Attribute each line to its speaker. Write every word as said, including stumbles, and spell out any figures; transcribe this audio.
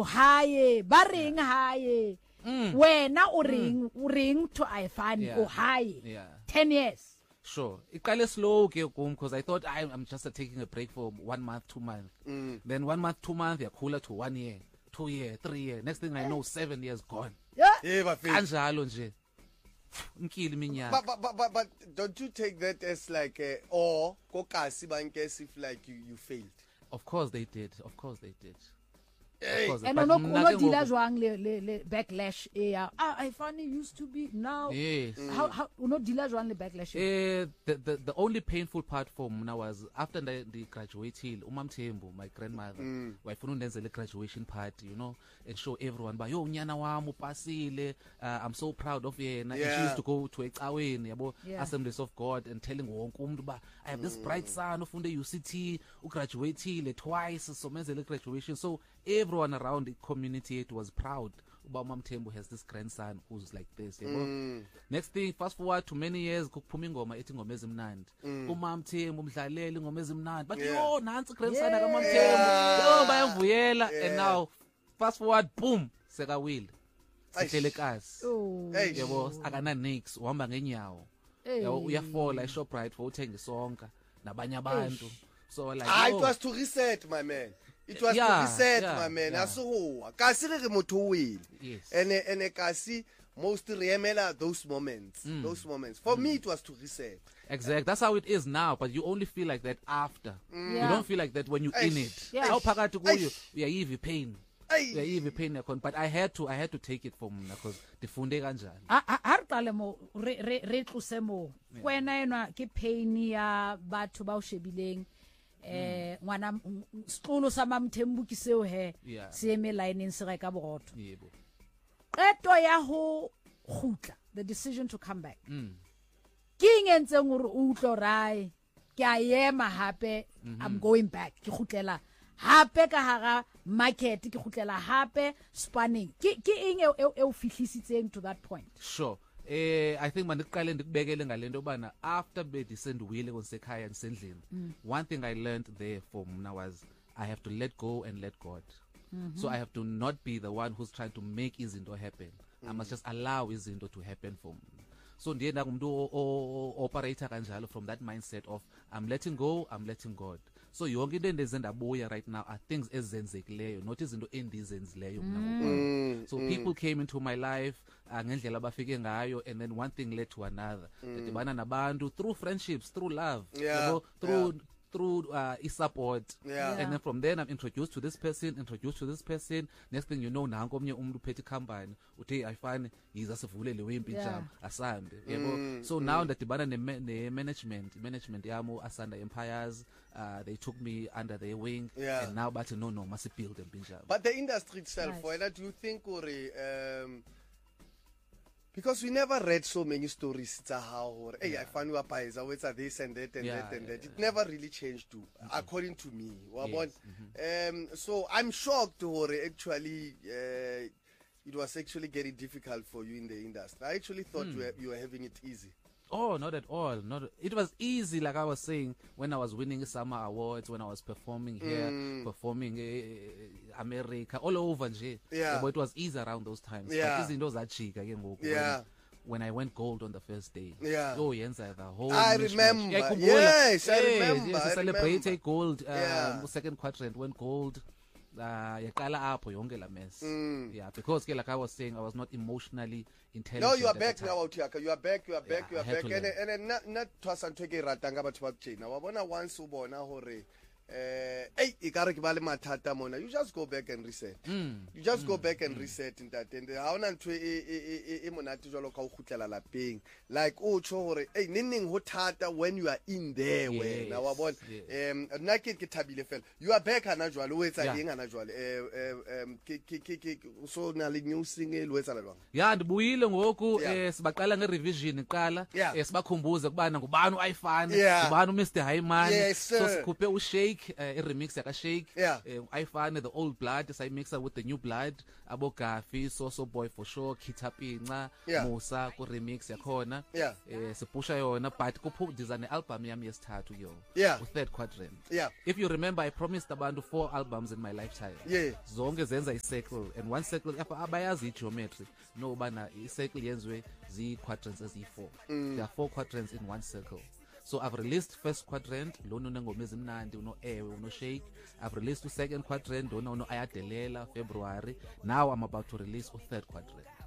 Speaker 1: haye ba reng haye wena o ring o ring to Ayifani o haye ten years.
Speaker 2: Sure. Iqale slow ke kum because I thought I'm, I'm just uh, taking a break for one month, two months. Mm. Then one month, two months, yakhula to one year, two year, three year. Next thing I know, seven years gone.
Speaker 1: Yeah.
Speaker 3: Yeah, but
Speaker 2: Kanjalo nje. Nkili minyaka.
Speaker 3: But but but but, but don't you take that as like a, or kokasi bankes if like you you failed?
Speaker 2: Of course they did. Of course they did.
Speaker 3: Hey.
Speaker 1: And no no dila jwang le le backlash eh ah Ayifani used to be now.
Speaker 2: Yes.
Speaker 1: Mm. How how no dila jwang le backlash?
Speaker 2: Eh the, the the only painful part for mina was after the, the graduated uMamthembu my grandmother mm. wayefuna undenzele graduation party, you know, and show everyone ba yo unyana wami upasile, uh, I'm so proud of yena. Yeah. And she used to go to ecaweni yabo yeah. Assemblies of God and telling wonke umuntu ba I have this mm. bright son ufunde U C T ugraduated twice so menzele graduation. So everyone around the community it was proud about uMamthembu has this grandson who's like this, you know. Mm. Next thing, fast forward to many years, kuphuma ingoma ethi ingoma ezimnandi. uMamthembu umdlaleli ingoma ezimnandi. But yeah. yo nansi grandson ka uMamthembu. Yo bayavuyela and now fast forward boom sekawile. Sihlelekazi. Yebo akana nix uhamba ngenyawo. Yabo uyafola eShoprite for uthenga isonka nabanye abantu. So like
Speaker 3: ah, it was to reset my man. It was yeah, to reset yeah, my man. Yeah. Aso kasi re motho wile.
Speaker 2: Yes.
Speaker 3: Ene ene kasi most remember those moments. Mm. Those moments. For mm. me it was to reset.
Speaker 2: Exactly. That's how it is now, but you only feel like that after. Mm. Yeah. You don't feel like that when you're Aish. in it. How phakathi kuyo uyayiva pain. Uyayiva pain yakho, but I had to I had to take it from because difunde kanjani.
Speaker 1: Ha re qale mo re re tlose mo. Wena yena ke pain ya batho ba o shebileng. Eh ngwana sixolo sa Mamthembu ke seo he se eme line se reka borotho yebo qeto ya ho khutla the decision to come back ke ngentseng hore o utlo rai ke a yema hape I'm going back ke khutlela hape ka hara market ke khutlela hape spanning ke ke eng e o fihlisitseng to that point.
Speaker 2: Sure. Eh I think mandiqale ndikubekele ngalento bana after be desendwile konsekhaya nisendlini one thing I learned there for mina was I have to let go and let God. Mm-hmm. So I have to not be the one who's trying to make izinto happen. Mm-hmm. I must just allow izinto to happen for me. So ndiye ndakumuntu operator kanjalo from that mindset of I'm letting go, I'm letting God. So yonke into endenze ndabuya right now are things ezenzekileyo, not izinto endizenzileyo mina ngokwami. So people came into my life ngendlela abafike ngayo and then one thing led to another. Ndibana nabantu through friendships, through love,
Speaker 3: yeah. you know,
Speaker 2: through yeah. through uh, support
Speaker 3: yeah.
Speaker 2: and then from then I'm introduced to this person introduced to this person next thing you know nanko omnye umuntu uphethe company uthi Ayifani yiza sivulele wempi njalo asande yebo. So now ndadibana ne management management yamo Asanda Empires, uh, they took me under their wing
Speaker 3: yeah.
Speaker 2: and now bathi no no must build them njalo.
Speaker 3: But the industry itself, nice. Why do you think or um because we never read so many stories tsa how or hey Ayifani wa paisa with this and that and yeah, that and yeah, that it yeah. never really changed to mm-hmm. according to me yes. mm-hmm. um so I'm shocked or actually uh, it was actually getting difficult for you in the industry. I actually thought mm. you, were, you were having it easy.
Speaker 2: Oh, not at all. Not it was easy, like I was saying, when I was winning summer awards, when I was performing here, mm. performing uh, America, all over nje.
Speaker 3: Yeah.
Speaker 2: But it was easy around those times.
Speaker 3: Yeah.
Speaker 2: But those are cheek again.
Speaker 3: Yeah.
Speaker 2: When I went gold on the first day.
Speaker 3: Yeah.
Speaker 2: Oh, yes, the whole
Speaker 3: I remember. Yeah, yes, I remember.
Speaker 2: Yes,
Speaker 3: I
Speaker 2: celebrated gold. Uh,
Speaker 3: yeah.
Speaker 2: Second quadrant went gold. Uh,
Speaker 3: mm.
Speaker 2: yeah, because like I was saying, I was not emotionally intelligent.
Speaker 3: No, you are back now, Otiaka. You are back, you are back,
Speaker 2: yeah,
Speaker 3: you are back. And and not not twas and tweke ratanga but what chain. Now I once ubona hore eh hey ikare ke ba le mathata mona, you just go back and reset.
Speaker 2: Mm.
Speaker 3: You just
Speaker 2: mm.
Speaker 3: go back and
Speaker 2: mm.
Speaker 3: reset in that. And ha ona ntwe e e monate jalo ka o khutlela lapeng. Like o tsho hore hey ninning ho thata when you are in there when. Now I want um nna ke ke thabile fela. You are back ana jwalo o etsa eng ana jwalo. Eh um ke ke ke so na le new single o etsa la lwang.
Speaker 2: Yeah, ndibuyile ngoku eh sibaqala nge revision iqala eh sibakhumbuze kubana ngubani uAyifani, ngubani uMr Hayman. So sikhuphe uShake Shake, uh, a remix yaka Shake.
Speaker 3: Yeah.
Speaker 2: Uh, I find the old blood, so I mix it with the new blood. Abo Gafi, Soso Boy for sure, Kitapinga,
Speaker 3: Yeah.
Speaker 2: Musa, ko remix yakona.
Speaker 3: Yeah.
Speaker 2: Eh, sipusha yona, but kuphu design album yami yesithathu yo.
Speaker 3: Yeah.
Speaker 2: With third quadrant.
Speaker 3: Yeah.
Speaker 2: If you remember, I promised abantu four albums in my lifetime.
Speaker 3: Yeah.
Speaker 2: Zonke zenza i-circle, and one circle apha abayazi i-geometry no bana i-circle yenziwe zii-quadrants eziyi-four.
Speaker 3: Mm.
Speaker 2: There are four quadrants in one circle. So I've released first quadrant, lona unengoma ezimnandi, uno Ewe, uno Shake. I've released the second quadrant, lona uno Ayadelela, February. Now I'm about to release a third quadrant.